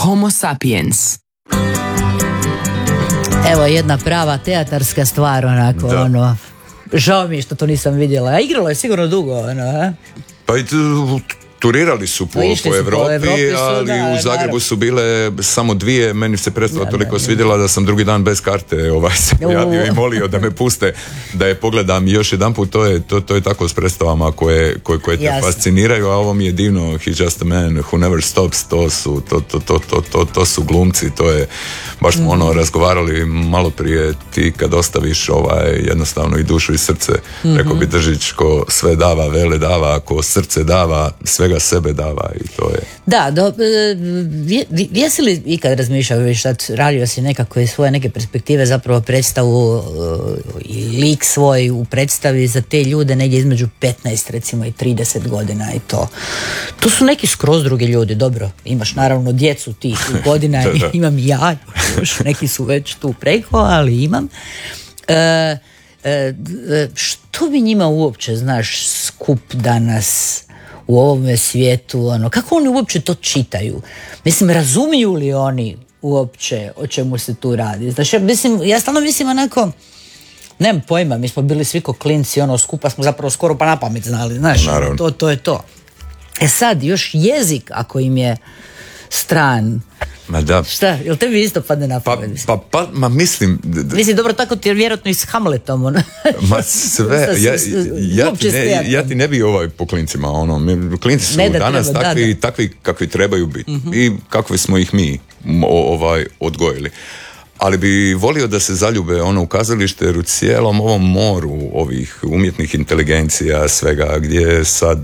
Homo sapiens. Evo jedna prava teatarska stvar, onako, ono, žao mi je što to nisam vidjela. A igralo je sigurno dugo, ono, a? Pa i turirali su po Evropi, ali u Zagrebu su bile samo 2, meni se predstava toliko svidjela da sam drugi dan bez karte se pojavio i molio da me puste, da je pogledam još jedan put. To je tako s predstavama koje te fasciniraju, a ovo mi je divno, He's just a man who never stops, to su glumci, to je, baš smo razgovarali malo prije, ti kad ostaviš jednostavno i dušu i srce, rekao bi Držić, ko sve dava, vele dava, ko srce dava, svega sebe dava i to je. Da, jesi li ikad razmišljao, radio si nekako iz svoje neke perspektive zapravo predstavu i lik svoj u predstavi za te ljude negdje između 15 recimo i 30 godina i to. To su neki skroz drugi ljudi, dobro, imaš naravno djecu tih godina, imam i ja, još neki su već tu preko, ali imam. Što bi njima uopće, znaš, skup danas u ovome svijetu, ono, kako oni uopće to čitaju? Mislim, razumiju li oni uopće o čemu se tu radi? Znači, ja stalno mislim onako, nemam pojma, mi smo bili svi ko klinci, ono, skupa smo zapravo skoro pa na pamet znali, znaš, to je to. Sad, još jezik, ako im je stran, ma da. Šta, jel tebi isto padne na pamet? Mislim... Mislim, dobro, tako ti je vjerojatno i s Hamletom. Ma sve, ja ti ne bi po klincima, klinci su danas takvi kakvi trebaju biti i kakvi smo ih mi odgojili. Ali bi volio da se zaljube u kazalište, jer u cijelom ovom moru ovih umjetnih inteligencija, svega, gdje sad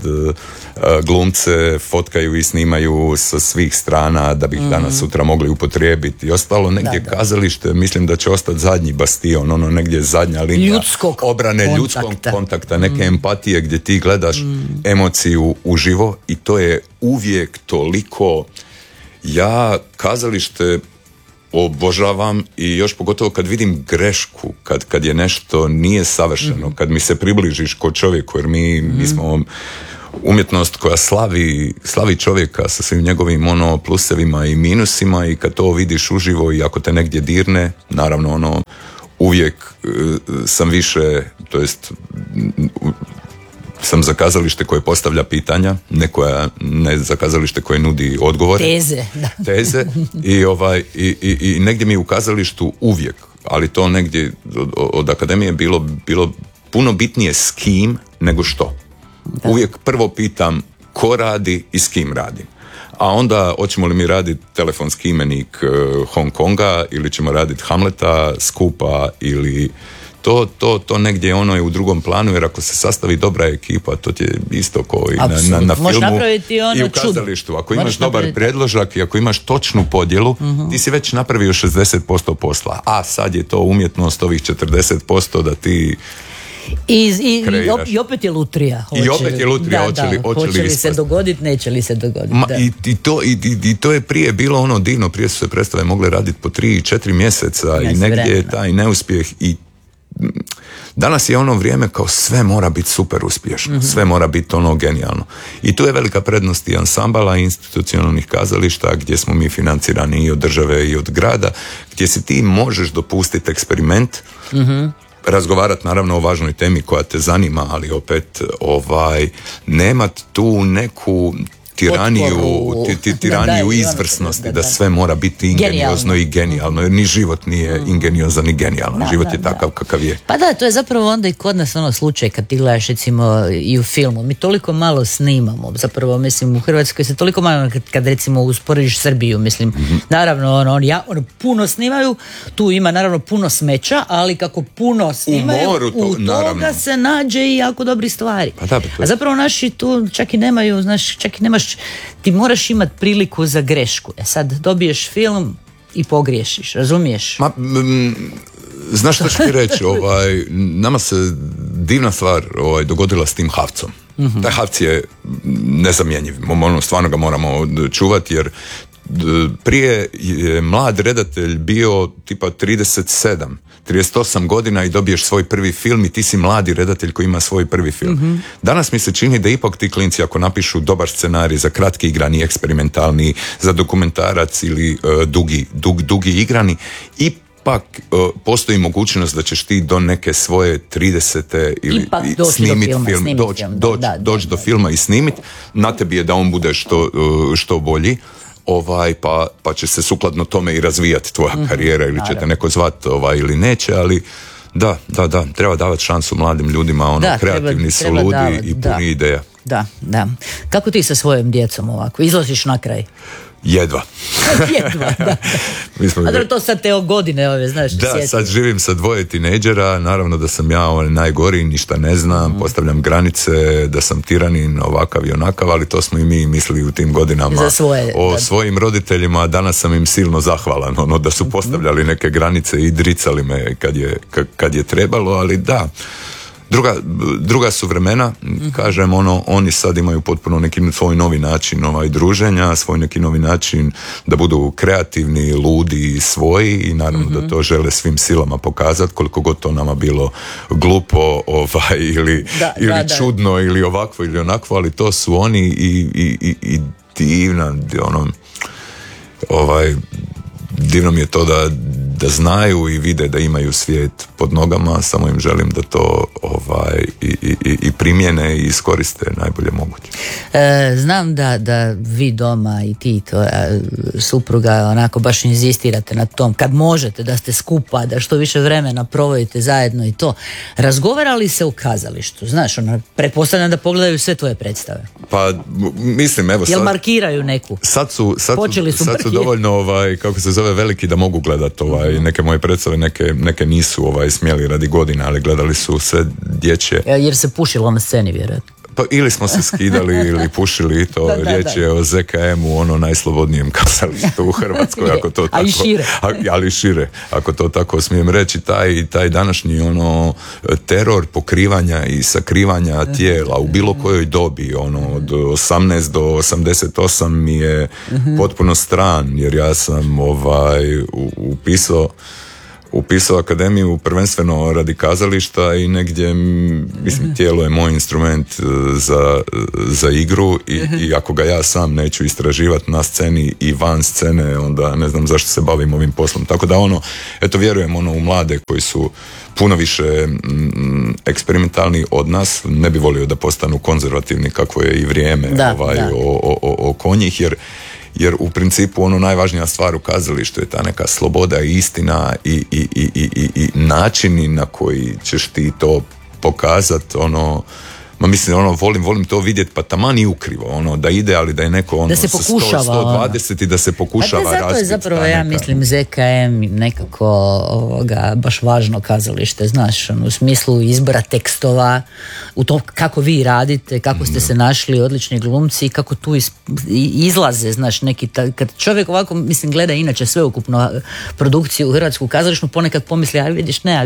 glumce fotkaju i snimaju sa svih strana da bi ih danas sutra mogli upotrijebiti i ostalo negdje kazalište, mislim da će ostati zadnji bastion, negdje zadnja linija obrane ljudskog kontakta, neke empatije gdje ti gledaš emociju uživo i to je uvijek toliko. Ja kazalište obožavam i još pogotovo kad vidim grešku, kad je nešto nije savršeno, kad mi se približiš ko čovjeku, jer mi smo umjetnost koja slavi čovjeka sa svim njegovim plusevima i minusima i kad to vidiš uživo i ako te negdje dirne, naravno uvijek sam više, to jest sam za kazalište koje postavlja pitanja, ne za kazalište koje nudi odgovore. Teze. I negdje mi u kazalištu uvijek, ali to negdje od akademije bilo puno bitnije s kim nego što. Da. Uvijek prvo pitam ko radi i s kim radim. A onda hoćemo li mi raditi telefonski imenik Hong Konga ili ćemo raditi Hamleta, Skupa ili... To negdje je u drugom planu, jer ako se sastavi dobra ekipa, to ti je isto kao i na filmu i u kazalištu. Ako imaš dobar predložak i ako imaš točnu podjelu, ti si već napravio 60% posla. A sad je to umjetnost ovih 40% da ti I opet je lutrija. Hoće li se dogoditi, neće li se dogoditi. I to je prije bilo divno, prije su se predstave mogle raditi po 3-4 mjeseca i negdje je taj neuspjeh i danas je vrijeme kao sve mora biti super uspješno, sve mora biti genijalno. I tu je velika prednost i ansambala i institucionalnih kazališta gdje smo mi financirani i od države i od grada, gdje si ti možeš dopustiti eksperiment, razgovarati naravno o važnoj temi koja te zanima, ali opet nemat tu neku tiraniju izvrsnosti, da sve mora biti ingeniozno i genijalno, jer ni život nije ingeniozan ni genijalan, život je takav kakav je. Pa da, to je zapravo onda i kod nas slučaj kad ti gledaš recimo i u filmu, mi toliko malo snimamo, zapravo mislim u Hrvatskoj se toliko malo, kad recimo usporediš Srbiju, mislim, naravno oni puno snimaju, tu ima naravno puno smeća, ali kako puno snimaju, u toga se nađe i jako dobrih stvari. A zapravo naši tu čak i nemaju, znaš, čak i nemaš, ti moraš imati priliku za grešku. Sad dobiješ film i pogriješiš, razumiješ? Znaš što ću ti reći, nama se divna stvar dogodila s tim Havcom. Taj Havc je nezamjenjiv, stvarno ga moramo čuvati, jer prije je mlad redatelj bio tipa 37, 38 godina i dobiješ svoj prvi film i ti si mladi redatelj koji ima svoj prvi film. Danas mi se čini da ipak ti klinci ako napišu dobar scenarij za kratki igrani, eksperimentalni, za dokumentarac ili dugi igrani, ipak postoji mogućnost da ćeš ti do neke svoje 30. ili snimiti film, doći do filma i snimiti. Na tebi je da on bude što bolji. Pa će se sukladno tome i razvijati tvoja karijera ili će te neko zvati ili neće, ali da, treba davati šansu mladim ljudima, kreativni su ludi i puni ideja. Da. Kako ti sa svojom djecom ovako? Izlaziš na kraj? Jedva, da. A to sad te godine ove, znaš. Da, sjeti. Sad živim sa 2 tinejdžera, naravno da sam ja najgori, ništa ne znam, postavljam granice, da sam tiranin, ovakav i onakav, ali to smo i mi mislili u tim godinama svojim roditeljima, danas sam im silno zahvalan, da su postavljali neke granice i dricali me kad je trebalo, ali da. Druga su vremena, kažem, oni sad imaju potpuno neki svoj novi način druženja, svoj neki novi način da budu kreativni, ludi i svoji i naravno da to žele svim silama pokazati, koliko god to nama bilo glupo ili čudno ili ovakvo ili onakvo, ali to su oni i divna, divno mi je to da znaju i vide da imaju svijet pod nogama, samo im želim da to i primjene i iskoriste najbolje moguće. Znam da vi doma i ti supruga onako baš inzistirate na tom, kad možete da ste skupa, da što više vremena provodite zajedno i to. Razgovara li se u kazalištu? Znaš, pretpostavljam da pogledaju sve tvoje predstave. Pa, mislim, evo sad... Jel markiraju neku? Sad su dovoljno, kako se zove, veliki da mogu gledati neke moje predstave, neke nisu smjeli radi godina, ali gledali su sve dječje. Jer se pušilo na sceni, vjerojatno. Pa ili smo se skidali ili pušili, to riječ je o ZKM-u, najslobodnijem kazalištu u Hrvatskoj, ako to tako, ali šire, ako to tako smijem reći, taj današnji teror pokrivanja i sakrivanja tijela u bilo kojoj dobi, od 18 do 88 mi je potpuno stran, jer ja sam upisao akademiju prvenstveno radi kazališta i negdje, mislim, tijelo je moj instrument za igru i ako ga ja sam neću istraživati na sceni i van scene, onda ne znam zašto se bavim ovim poslom. Tako da vjerujem u mlade koji su puno više eksperimentalni od nas, ne bi volio da postanu konzervativni kako je i vrijeme oko njih, jer u principu najvažnija stvar u kazalištu je ta neka sloboda i istina i načini na koji ćeš ti to pokazati, volim to vidjeti, pa taman i ukrivo, da ide, ali da je neko da se pokušava, 120 i da se pokušava razbiti. Zato je zapravo, ja mislim, ZKM nekako baš važno kazalište, znaš, u smislu izbora tekstova, u to kako vi radite, kako ste se našli odlični glumci i kako tu izlaze, znaš, neki, kad čovjek ovako, mislim, gleda inače sveukupno produkciju u hrvatsku kazališnu, ponekad pomisli, aj vidiš, nema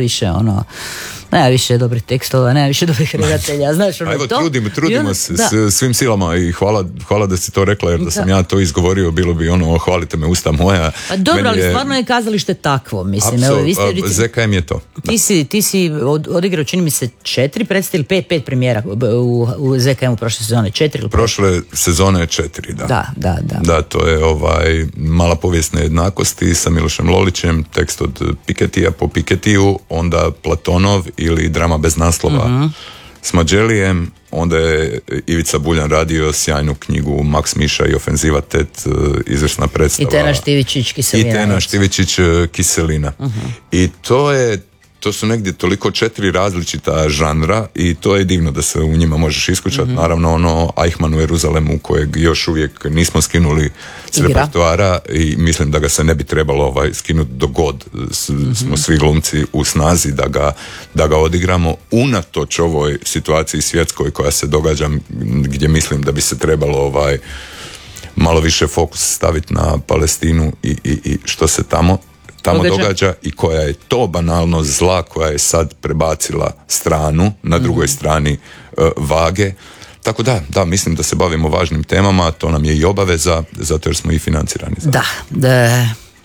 više dobrih tekstova, nema više dobrih redatelja, znaš, evo, trudimo se svim silama i hvala da si to rekla, jer da sam ja to izgovorio, bilo bi hvalite me usta moja. Pa dobro, ali stvarno je kazalište takvo, mislim. ZKM je to. Ti si odigrao, čini mi se, 4 predstave ili 5 premijera u ZKM-u prošle sezone, 4 ili 5? Prošle sezone 4, da. Da, to je Mala povijesne jednakosti sa Milošem Lolićem, tekst od Piketija po Piketiju, onda Platonov ili Drama bez naslova s Mađelijem, onda je Ivica Buljan radio sjajnu knjigu Max Miša i Ofenziva Tet, izvrsna predstava. I Tena Štivičić Kiselina. I to su negdje toliko 4 različita žanra i to je divno da se u njima možeš iskućati. Naravno Eichmann u Jeruzalemu, kojeg još uvijek nismo skinuli s repertoara i mislim da ga se ne bi trebalo skinuti dok god smo svi glumci u snazi da ga odigramo, unatoč ovoj situaciji svjetskoj koja se događa, gdje mislim da bi se trebalo malo više fokus staviti na Palestinu i što se tamo događa i koja je to banalno zla koja je sad prebacila stranu na drugoj strani vage. Tako da, mislim da se bavimo važnim temama, to nam je i obaveza, zato jer smo i financirani.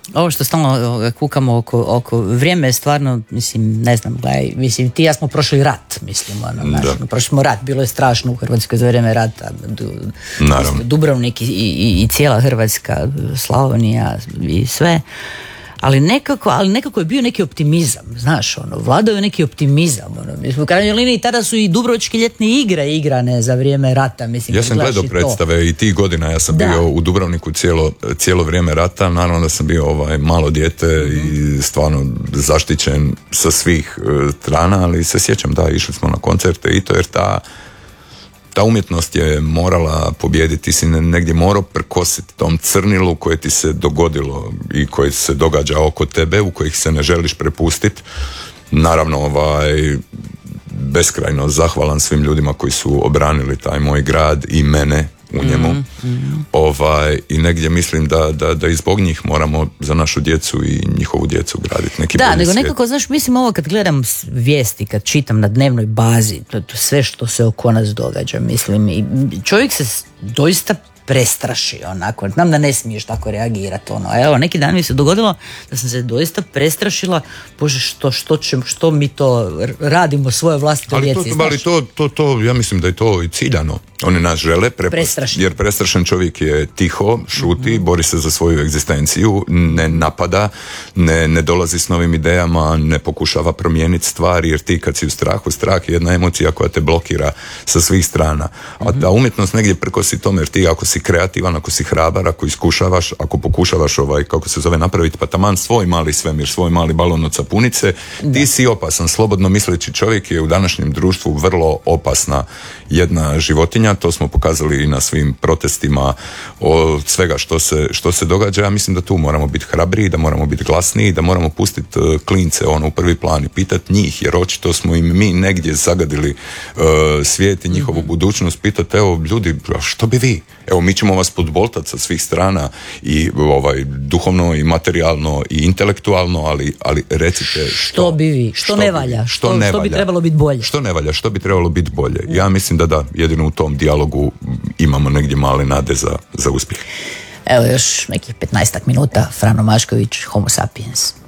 ovo što stalno kukamo oko vrijeme je stvarno, mislim, ne znam, mislim, ti ja smo prošli rat, mislim, prošli smo rat, bilo je strašno u Hrvatskoj za vrijeme rata, Dubrovnik i cijela Hrvatska, Slavonija i sve. Ali nekako je bio neki optimizam, znaš, vladao je neki optimizam, mislim, u krajnjoj liniji tada su i Dubrovačke ljetne igre igrane za vrijeme rata, mislim. Ja sam gledao predstave i tih godina, ja sam bio u Dubrovniku cijelo vrijeme rata, naravno da sam bio malo dijete i stvarno zaštićen sa svih strana, ali se sjećam da išli smo na koncerte i to, jer ta umjetnost je morala pobijediti, si negdje morao prkositi tom crnilu koje ti se dogodilo i koje se događa oko tebe, u kojih se ne želiš prepustiti. Naravno, beskrajno zahvalan svim ljudima koji su obranili taj moj grad i mene u njemu. I negdje mislim da i zbog njih moramo za našu djecu i njihovu djecu graditi neki bolji svijet. Nekako, znaš, mislim ovo kad gledam vijesti, kad čitam na dnevnoj bazi, to sve što se oko nas događa, mislim, i čovjek se doista prestraši, onako, znam da ne smiješ tako reagirati, evo, neki dan mi se dogodilo da sam se doista prestrašila, bože, što mi to radimo svoje vlastite djeci, ali to, ja mislim da je to i ciljano. Oni nas žele prestrašiti, jer prestrašen čovjek je tiho, šuti, bori se za svoju egzistenciju, ne napada, ne dolazi s novim idejama, ne pokušava promijeniti stvari, jer ti kad si u strahu, strah je jedna emocija koja te blokira sa svih strana. A ta umjetnost negdje prkosi tome, jer ti ako si kreativan, ako si hrabar, ako iskušavaš, ako pokušavaš kako se zove napraviti, pa taman svoj mali svemir, svoj mali balon od sapunice, ti si opasan. Slobodno misleći čovjek je u današnjem društvu vrlo opasna jedna životinja. To smo pokazali i na svim protestima od svega što se događa. Ja mislim da tu moramo biti hrabriji, da moramo biti glasniji, da moramo pustiti klince u prvi plan i pitati njih, jer očito smo im mi negdje zagadili svijet i njihovu budućnost. Pitati, evo ljudi, što bi vi? Evo, mi ćemo vas podboltati sa svih strana i duhovno i materijalno i intelektualno, ali recite što bi vi, što ne valja, što bi trebalo biti bolje. Što ne valja, što bi trebalo biti bolje. Ja mislim da jedino u tom dijalogu imamo negdje male nade za uspjeh. Evo još nekih 15 minuta, Frano Mašković, Homo sapiens.